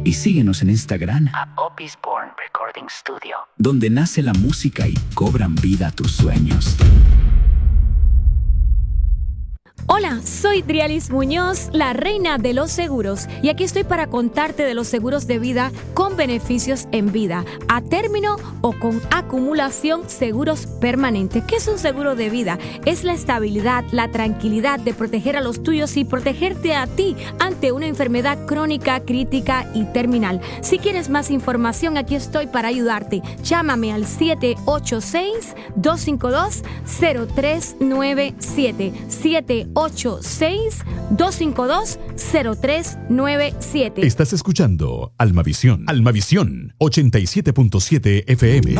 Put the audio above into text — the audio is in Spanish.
Y síguenos en Instagram a Opus Born Recording Studio, donde nace la música y cobran vida tus sueños. Hola, soy Drialis Muñoz, la reina de los seguros, y aquí estoy para contarte de los seguros de vida con beneficios en vida, a término o con acumulación, seguros permanentes. ¿Qué es un seguro de vida? Es la estabilidad, la tranquilidad de proteger a los tuyos y protegerte a ti ante una enfermedad crónica, crítica y terminal. Si quieres más información, aquí estoy para ayudarte. Llámame al 786-252-0397. 786-252-0397. Estás escuchando Almavisión. Almavisión 87.7 FM.